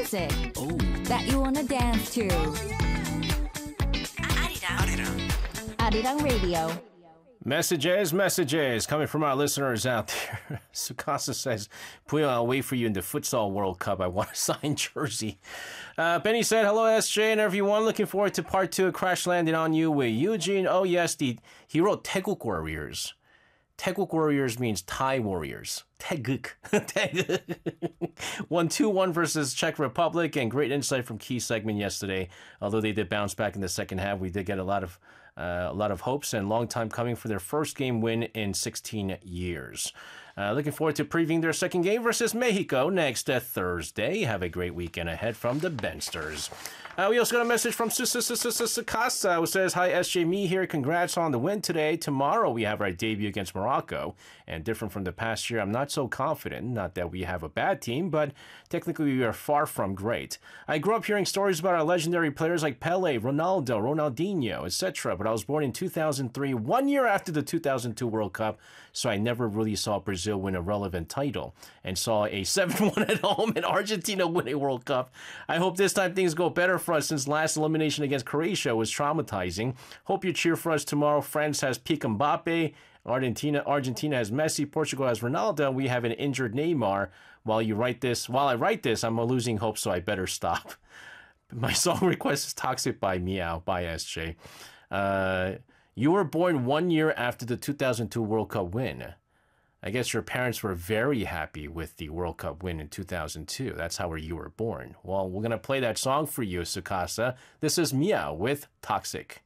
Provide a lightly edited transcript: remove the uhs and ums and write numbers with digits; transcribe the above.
music that you wanna dance to. Arirang Radio. Messages coming from our listeners out there. Sukasa says, Puyo, I'll wait for you in the Futsal World Cup. I want a signed jersey. Benny said, hello, SJ and everyone. Looking forward to part 2 of Crash Landing on You with Eugene. Oh, yes, he wrote Taeguk Warriors. Taeguk Warriors means Thai Warriors. Taeguk. 1-2-1 versus Czech Republic, and great insight from Key segment yesterday. Although they did bounce back in the second half, we did get a lot of hopes and long time coming for their first game win in 16 years. Looking forward to previewing their second game versus Mexico next Thursday. Have a great weekend ahead from the Bensters. We also got a message from Sukasa who says, hi, SJ, me here. Congrats on the win today. Tomorrow we have our debut against Morocco. And different from the past year, I'm not so confident. Not that we have a bad team, but technically we are far from great. I grew up hearing stories about our legendary players like Pele, Ronaldo, Ronaldinho, etc. But I was born in 2003, 1 year after the 2002 World Cup, so I never really saw Brazil win a relevant title and saw a 7-1 at home and Argentina win a World Cup. I hope this time things go better for us since last elimination against Croatia was traumatizing. Hope you cheer for us tomorrow. France has Pique Mbappe. Argentina has Messi. Portugal has Ronaldo. We have an injured Neymar. While I write this, I'm losing hope, so I better stop. My song request is Toxic by Meow by SJ. You were born 1 year after the 2002 World Cup win. I guess your parents were very happy with the World Cup win in 2002. That's how you were born. Well, we're going to play that song for you, Sukasa. This is Meow with Toxic.